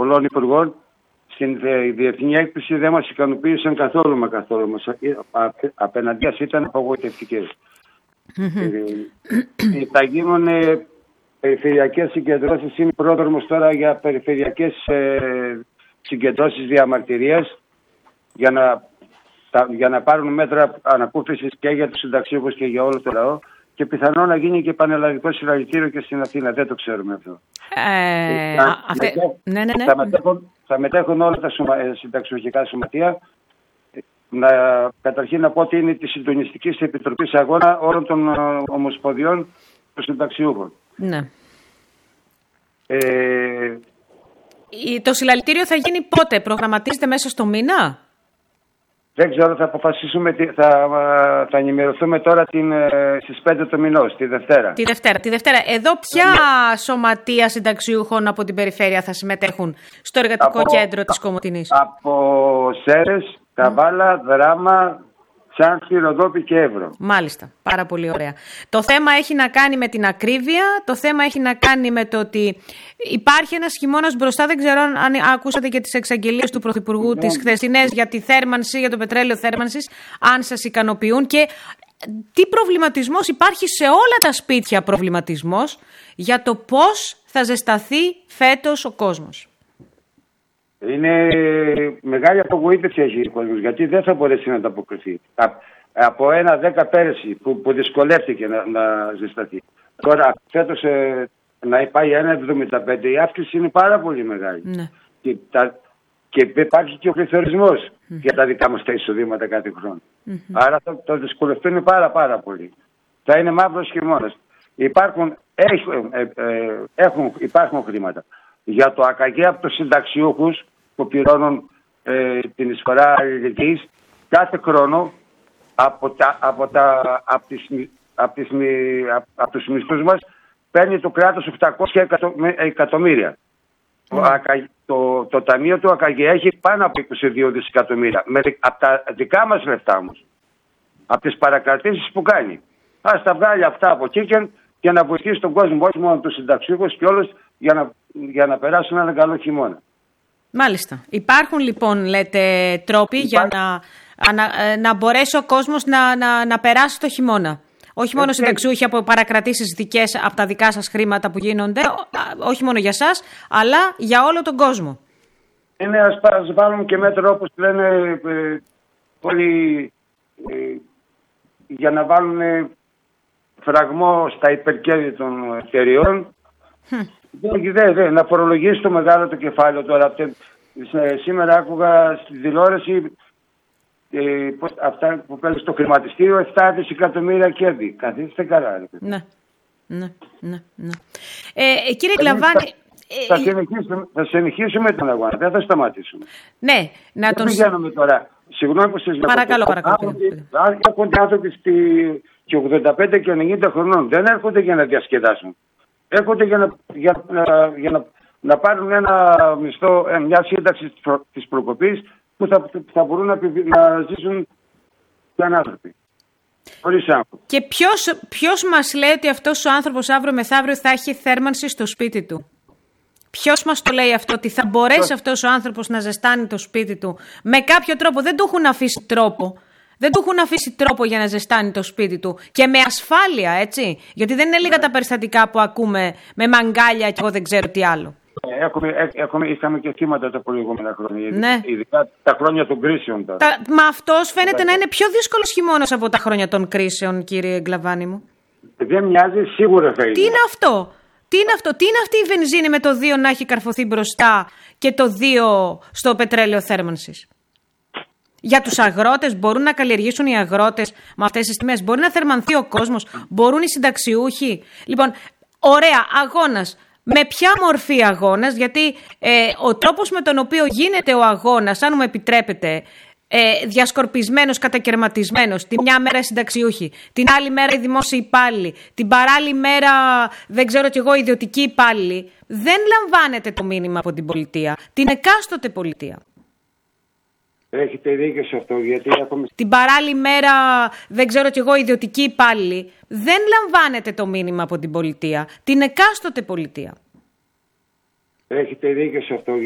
πολλών υπουργών, στην διεθνή έκπληση δεν μας ικανοποίησαν καθόλου. Απέναντίας ήταν απογοητευτικές. Θα γίνουν περιφερειακές συγκεντρώσεις. Είναι πρόδρομος τώρα για περιφερειακές συγκεντρώσεις διαμαρτυρίας για να πάρουν μέτρα ανακούφισης και για τους συνταξιούχους και για όλο το λαό. Και πιθανόν να γίνει και πανελλαδικό συλλαλητήριο και στην Αθήνα. Δεν το ξέρουμε αυτό. Θα μετέχουν όλα τα συνταξιούχικά σωματεία. Καταρχήν να πω ότι είναι τη συντονιστική επιτροπή αγώνα όλων των ομοσπονδιών των συνταξιούχων. Ναι. Το συλλαλητήριο θα γίνει πότε? Προγραμματίζεται μέσα στο μήνα? Δεν ξέρω, θα αποφασίσουμε, θα ενημερωθούμε τώρα στις 5 του μηνός, τη Δευτέρα. Τη Δευτέρα. Εδώ ποια σωματεία συνταξιούχων από την περιφέρεια θα συμμετέχουν στο εργατικό κέντρο της Κομοτηνής? Από Σέρες, Καβάλα, Δράμα, Ξάνθη, Ροδόπη και Εύρο. Μάλιστα. Πάρα πολύ ωραία. Το θέμα έχει να κάνει με την ακρίβεια, το θέμα έχει να κάνει με το ότι υπάρχει ένας χειμώνας μπροστά. Δεν ξέρω αν ακούσατε και τις εξαγγελίες του Πρωθυπουργού τις χθεσινές για τη θέρμανση, για το πετρέλαιο θέρμανσης, αν σας ικανοποιούν, και τι προβληματισμός υπάρχει σε όλα τα σπίτια, προβληματισμός για το πώς θα ζεσταθεί φέτος ο κόσμος. Είναι μεγάλη απογοήτευση έχει ο κόσμος, γιατί δεν θα μπορέσει να ανταποκριθεί. Από 1-10 πέρυσι που δυσκολεύτηκε να ζεσταθεί. Τώρα φέτος να πάει 1,75, η αύξηση είναι πάρα πολύ μεγάλη. Ναι. Και υπάρχει και ο πληθωρισμός για τα δικά μας τα εισοδήματα κάθε χρόνο. Άρα το δυσκολευτούν πάρα πολύ. Θα είναι μαύρος χειμώνας. Υπάρχουν χρήματα για το ΑΚΑΓΕ από τους συνταξιούχους που πληρώνουν την εισφορά αλληλεγγύης κάθε χρόνο από τους μισθούς μας παίρνει το κράτος 700 εκατομμύρια. Το ταμείο του ΑΚΑΓΕ έχει πάνω από 22 δισεκατομμύρια. Από τα δικά μας λεφτά όμως. Από τις παρακρατήσεις που κάνει. Ας τα βγάλει αυτά από εκεί και να βοηθήσει τον κόσμο, όχι μόνο τους συνταξιούχους και όλους, για να περάσουν έναν καλό χειμώνα. Μάλιστα. Υπάρχουν λοιπόν, λέτε, τρόποι για να μπορέσει ο κόσμος να περάσει το χειμώνα. Όχι μόνο συνταξιούχοι από παρακρατήσεις δικές από τα δικά σας χρήματα που γίνονται, όχι μόνο για σας, αλλά για όλο τον κόσμο. Ας βάλουμε και μέτρα όπως λένε όλοι για να βάλουν φραγμό στα υπερκέρδη των εταιριών. Να φορολογήσει το μεγάλο το κεφάλαιο τώρα. Σήμερα άκουγα στη τηλεόραση αυτά που παίρνει στο χρηματιστήριο 7 δισεκατομμύρια κέρδη. Καθίστε καλά. Ναι. Κύριε Γκλαβάνη, θα συνεχίσουμε τον αγώνα, δεν θα σταματήσουμε. Ναι, να τον... Δεν πηγαίνουμε τώρα. Συγγνώμη που σας λέω. Παρακαλώ. Έρχονται άνθρωποι και 85 και 90 χρονών. Δεν έρχονται για να διασκεδάσουν. Έρχονται για να πάρουν ένα μισθό, μια σύνταξη της προκοπής που θα μπορούν να ζήσουν σαν άνθρωποι. Και ποιος μας λέει ότι αυτός ο άνθρωπος αύριο μεθαύριο θα έχει θέρμανση στο σπίτι του? Ποιος μας το λέει αυτό, ότι θα μπορέσει αυτός ο άνθρωπος να ζεστάνει το σπίτι του με κάποιο τρόπο? Δεν του έχουν αφήσει τρόπο. Δεν του έχουν αφήσει τρόπο για να ζεστάνει το σπίτι του και με ασφάλεια, έτσι. Γιατί δεν είναι λίγα τα περιστατικά που ακούμε με μαγκάλια και εγώ δεν ξέρω τι άλλο. Είχαμε και θύματα τα προηγούμενα χρόνια. Ναι. Ειδικά τα χρόνια των κρίσεων. Μα αυτός φαίνεται να είναι πιο δύσκολος χειμώνας από τα χρόνια των κρίσεων, κύριε Γκλαβάνη μου. Δεν μοιάζει, σίγουρα θα είναι. Τι είναι αυτό? Τι είναι αυτή η βενζίνη με το 2 να έχει καρφωθεί μπροστά και το 2 στο πετρέλαιο θέρμανσης? Για τους αγρότες, μπορούν να καλλιεργήσουν οι αγρότες με αυτές τις τιμές? Μπορεί να θερμανθεί ο κόσμος? Μπορούν οι συνταξιούχοι? Λοιπόν, ωραία, αγώνας. Με ποια μορφή αγώνας? Γιατί ο τρόπος με τον οποίο γίνεται ο αγώνας, αν μου επιτρέπετε, διασκορπισμένος, κατακαιρματισμένος, τη μια μέρα οι συνταξιούχοι, την άλλη μέρα οι δημόσιοι υπάλληλοι, την παράλληλη μέρα δεν ξέρω κι εγώ οι ιδιωτικοί υπάλληλοι, δεν λαμβάνεται το μήνυμα από την πολιτεία, την εκάστοτε πολιτεία. Έχετε δίκιο σε αυτό, γιατί την παράλληλη μέρα δεν ξέρω κι εγώ οι ιδιωτικοί υπάλληλοι, δεν λαμβάνεται το μήνυμα από την πολιτεία, την εκάστοτε πολιτεία. Έχετε δίκιο σε αυτό.